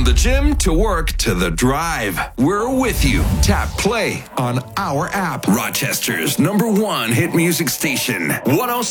From the gym to work to the drive, we're with you. Tap play on our app. Rochester's #1 hit music station, 106.